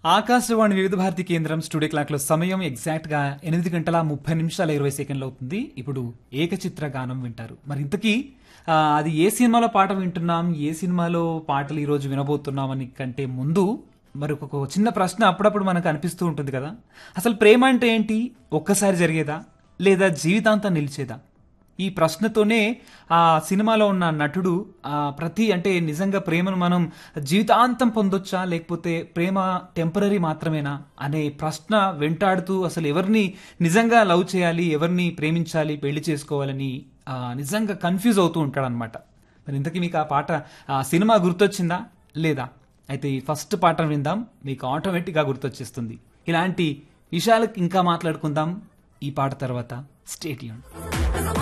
ఆకాశవాణి వివిధ భారతి కేంద్రం studio clock లో సమయం ఎగ్జాక్ట్ గా 8:30 అవుతుంది. ఇప్పుడు ఏకచిత్ర గానం వింటారు. మరి ఇంతకీ అది ఏ సినిమాలో పాట వింటున్నాం, ఏ సినిమాలో పాటలు ఈ రోజు వినబోతున్నాం అని కంటే ముందు మరి ఒక చిన్న ప్రశ్న అప్పుడప్పుడు మనకు అనిపిస్తూ ఉంటుంది కదా. అసలు ప్రేమ అంటే ఏంటి? ఒక్కసారి జరిగేదా లేదా జీవితాంతం నిలిచేదా? ఈ ప్రశ్నతోనే ఆ సినిమాలో ఉన్న నటుడు ప్రతి అంటే నిజంగా ప్రేమను మనం జీవితాంతం పొందొచ్చా లేకపోతే ప్రేమ టెంపరీ మాత్రమేనా అనే ప్రశ్న వెంటాడుతూ అసలు ఎవరిని నిజంగా లవ్ చేయాలి, ఎవరిని ప్రేమించాలి, పెళ్లి చేసుకోవాలని నిజంగా కన్ఫ్యూజ్ అవుతూ ఉంటాడు అనమాట. మరి ఇంతకీ మీకు ఆ పాట ఆ సినిమా గుర్తొచ్చిందా లేదా? అయితే ఈ ఫస్ట్ పాట విందాం, మీకు ఆటోమేటిక్గా గుర్తొచ్చేస్తుంది. ఇలాంటి విషయాలకు ఇంకా మాట్లాడుకుందాం ఈ పాట తర్వాత. Stay tuned.